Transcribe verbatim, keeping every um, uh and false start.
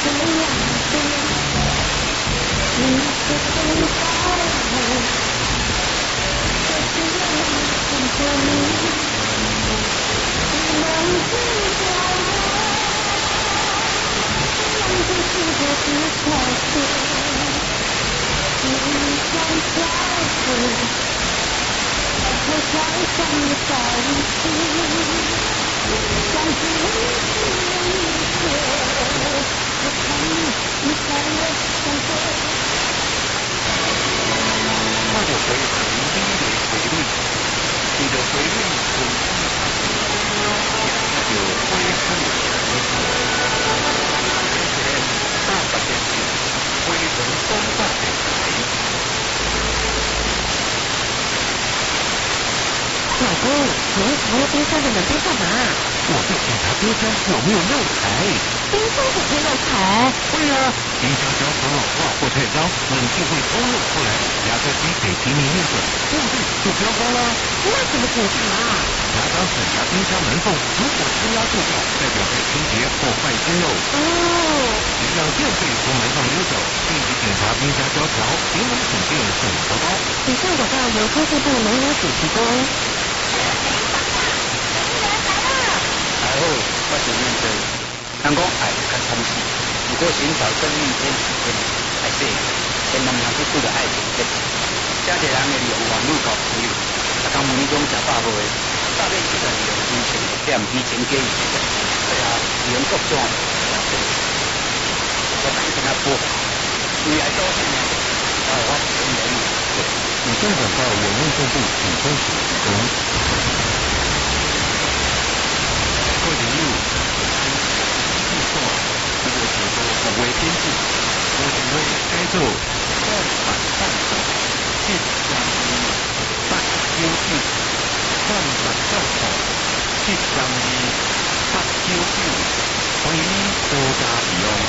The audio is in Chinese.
你为什么用冰箱的门边干嘛？ 我在检查冰箱有没有漏财。 冰箱怎么会漏财？ 会啊，冰箱只要老化或太脏，冷就会偷漏出来，压缩机给提明验准，对不对？就标高了。 那怎么检查？ 拿刀审查冰箱门缝，如果施压过大，代表在清洁或坏新漏。 哦， 只让电费从门上溜走，定期检查冰箱胶条，节能省电省荷包。 以上广告由科技部农业署提供。 好，我是面对，人讲爱较惨死，如果寻找正义天使天，还是千万不去的爱情天。真侪人会利用网络交朋友，啊，讲问你讲食饱未？大概其实利用金钱点提前给予的，对啊，利用各种我等跟他播，你来多少年？啊，我是真人。 以上广告由内政部警政署提供。各位朋友，记错，这个节目不为编辑，我认为该做三百三十七张八九九，三百三十七张八九九，欢迎多加利用。